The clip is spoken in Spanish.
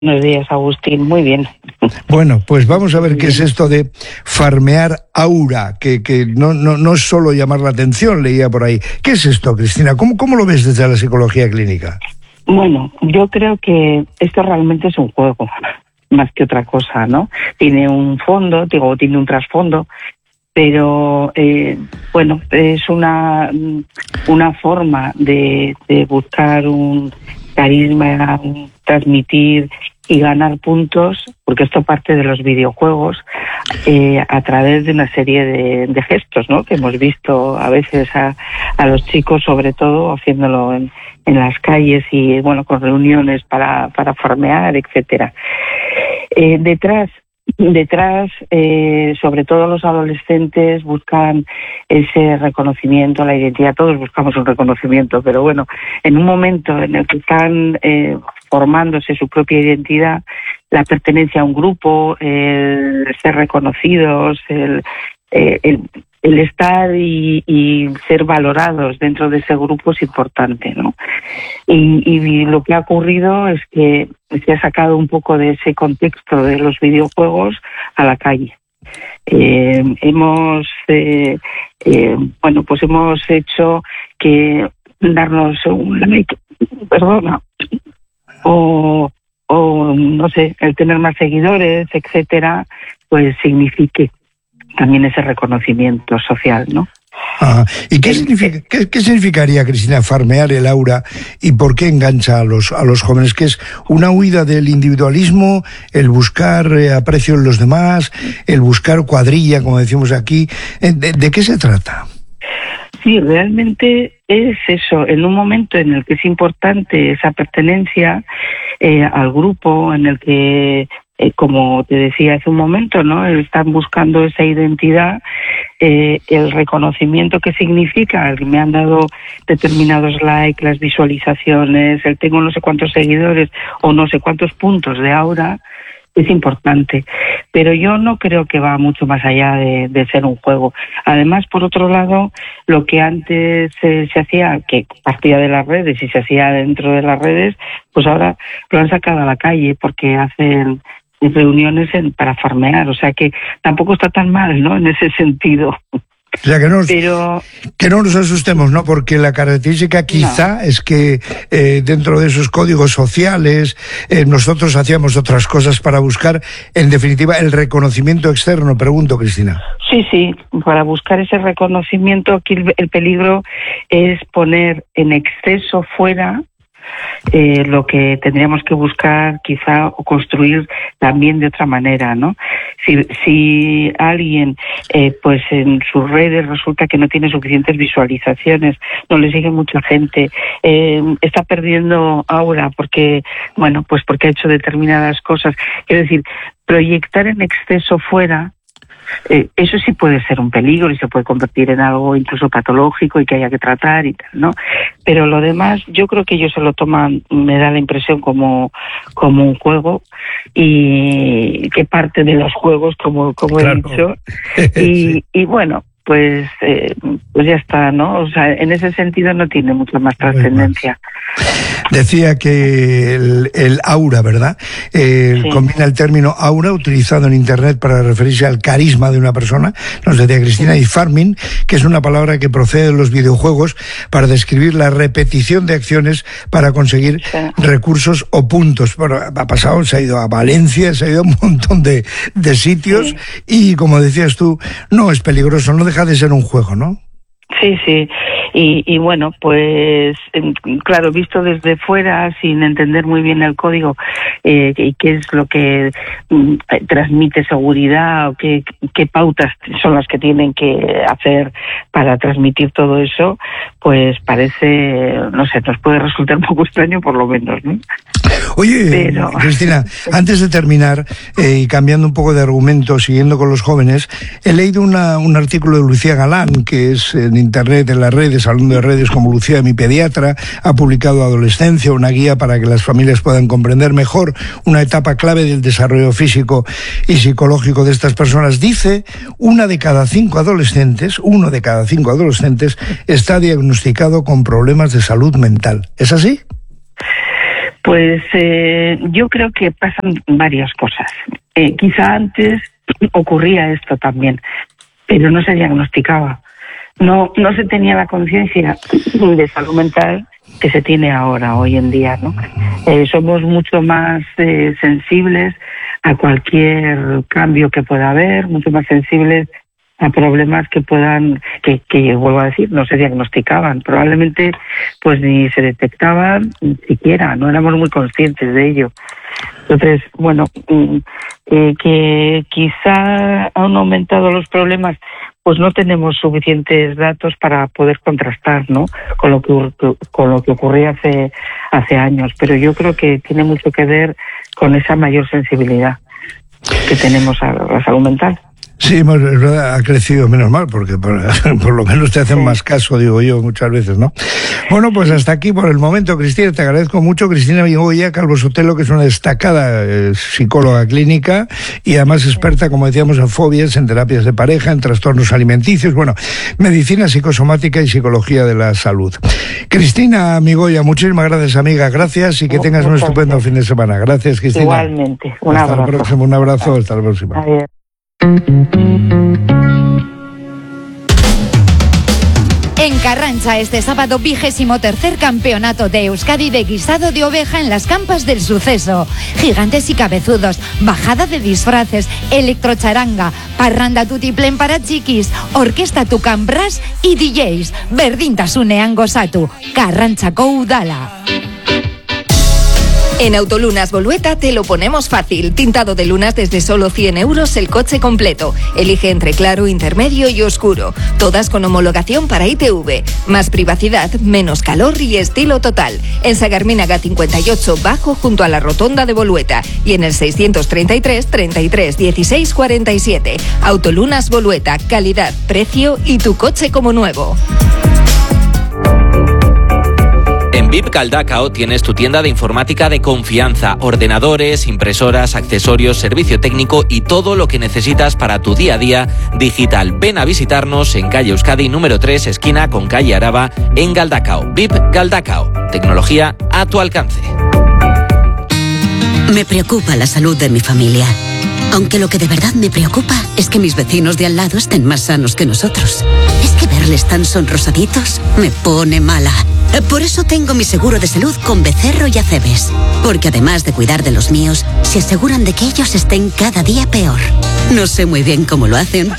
Buenos días, Agustín. Muy bien. Bueno, pues vamos a ver qué es esto de farmear aura, que no es solo llamar la atención, leía por ahí. ¿Qué es esto, Cristina? ¿Cómo lo ves desde la psicología clínica? Bueno, yo creo que esto realmente es un juego, más que otra cosa, ¿no? Tiene un fondo, tiene un trasfondo, pero bueno, es una forma de buscar un carisma, transmitir y ganar puntos, porque esto parte de los videojuegos, a través de una serie de gestos, ¿no? Que hemos visto a veces a los chicos, sobre todo, haciéndolo en las calles y, bueno, con reuniones para farmear, etcétera. Detrás, sobre todo los adolescentes buscan ese reconocimiento, la identidad. Todos buscamos un reconocimiento, pero bueno, en un momento en el que están formándose su propia identidad, la pertenencia a un grupo, el ser reconocidos, el estar y ser valorados dentro de ese grupo es importante, ¿no? Y lo que ha ocurrido es que se ha sacado un poco de ese contexto de los videojuegos a la calle. Hemos hecho que darnos un like, o no sé, el tener más seguidores, etcétera, pues signifique también ese reconocimiento social, ¿no? Ajá. ¿Y qué significaría, Cristina, farmear el aura y por qué engancha a los jóvenes? ¿Que es una huida del individualismo, el buscar aprecio en los demás, el buscar cuadrilla, como decimos aquí? ¿De qué se trata? Sí, realmente es eso, en un momento en el que es importante esa pertenencia al grupo, en el que, como te decía hace un momento, ¿no? Están buscando esa identidad, el reconocimiento que significa, el que me han dado determinados likes, las visualizaciones, el tengo no sé cuántos seguidores o no sé cuántos puntos de aura, es importante. Pero yo no creo que va mucho más allá de ser un juego. Además, por otro lado, lo que antes se hacía, que partía de las redes y se hacía dentro de las redes, pues ahora lo han sacado a la calle porque hacen reuniones para farmear. O sea que tampoco está tan mal, ¿no? En ese sentido. O sea, que no nos asustemos, ¿no? Porque la característica quizá es que dentro de esos códigos sociales nosotros hacíamos otras cosas para buscar, en definitiva, el reconocimiento externo. Pregunto, Cristina. Sí, para buscar ese reconocimiento, aquí el peligro es poner en exceso fuera lo que tendríamos que buscar quizá o construir también de otra manera, ¿no? Si alguien pues en sus redes resulta que no tiene suficientes visualizaciones, no le sigue mucha gente, está perdiendo aura porque ha hecho determinadas cosas, es decir, proyectar en exceso fuera, eso sí puede ser un peligro y se puede convertir en algo incluso patológico y que haya que tratar y tal, ¿no? Pero lo demás, yo creo que ellos se lo toman, me da la impresión, como un juego, y que parte de los juegos, como claro. He dicho, sí. Y bueno, pues ya está, ¿no? O sea, en ese sentido no tiene mucha más trascendencia. Decía que el aura, ¿verdad? Sí. Combina el término aura, utilizado en Internet para referirse al carisma de una persona, nos decía Cristina, y farming, que es una palabra que procede de los videojuegos para describir la repetición de acciones para conseguir recursos o puntos. Bueno, ha pasado, se ha ido a Valencia, se ha ido a un montón de sitios, y como decías tú, no es peligroso, no deja de ser un juego, ¿no? Sí. Y bueno, pues claro, visto desde fuera, sin entender muy bien el código y qué es lo que transmite seguridad o qué pautas son las que tienen que hacer para transmitir todo eso, pues parece, no sé, nos puede resultar un poco extraño por lo menos, ¿no? Oye, Cristina, antes de terminar, y cambiando un poco de argumento, siguiendo con los jóvenes, he leído un artículo de Lucía Galán, que es en Internet, en las redes, hablando de redes como Lucía, mi pediatra, ha publicado Adolescencia, una guía para que las familias puedan comprender mejor una etapa clave del desarrollo físico y psicológico de estas personas. Dice, uno de cada cinco adolescentes está diagnosticado con problemas de salud mental. ¿Es así? Pues yo creo que pasan varias cosas. Quizá antes ocurría esto también, pero no se diagnosticaba. No se tenía la conciencia de salud mental que se tiene ahora, hoy en día, ¿no? Somos mucho más sensibles a cualquier cambio que pueda haber, mucho más sensibles a problemas que vuelvo a decir, no se diagnosticaban, probablemente pues ni se detectaban ni siquiera, no éramos muy conscientes de ello. Entonces, bueno, que quizá han aumentado los problemas, pues no tenemos suficientes datos para poder contrastar, ¿no?, con lo que ocurría hace años, pero yo creo que tiene mucho que ver con esa mayor sensibilidad que tenemos a la salud mental. Sí, es verdad, ha crecido, menos mal, porque por lo menos te hacen más caso, digo yo, muchas veces, ¿no? Bueno, pues hasta aquí por el momento, Cristina, te agradezco mucho. Cristina Migoya Calvo Sotelo, que es una destacada psicóloga clínica y además experta, como decíamos, en fobias, en terapias de pareja, en trastornos alimenticios, bueno, medicina psicosomática y psicología de la salud. Cristina Migoya, muchísimas gracias, amiga, gracias y que tengas un estupendo fin de semana. Gracias, Cristina. Igualmente, un abrazo. Hasta la próxima, un abrazo, hasta la próxima. Adiós. En Carranza, este sábado 23º campeonato de Euskadi de guisado de oveja en las campas del Suceso. Gigantes y cabezudos, bajada de disfraces, electrocharanga, parranda tutiplén para chiquis, orquesta Tucán Brass y DJs. Berdintasunean gozatu, Carrantzako udala. En Autolunas Bolueta te lo ponemos fácil. Tintado de lunas desde solo 100 euros el coche completo. Elige entre claro, intermedio y oscuro. Todas con homologación para ITV. Más privacidad, menos calor y estilo total. En Sagarminaga 58 bajo junto a la rotonda de Bolueta. Y en el 633 33 16 47. Autolunas Bolueta. Calidad, precio y tu coche como nuevo. En VIP Galdakao tienes tu tienda de informática de confianza, ordenadores, impresoras, accesorios, servicio técnico y todo lo que necesitas para tu día a día digital. Ven a visitarnos en calle Euskadi número 3, esquina con calle Araba, en Galdakao. VIP Galdakao, tecnología a tu alcance. Me preocupa la salud de mi familia. Aunque lo que de verdad me preocupa es que mis vecinos de al lado estén más sanos que nosotros. Es que verles tan sonrosaditos me pone mala. Por eso tengo mi seguro de salud con Becerro y Acebes. Porque además de cuidar de los míos, se aseguran de que ellos estén cada día peor. No sé muy bien cómo lo hacen,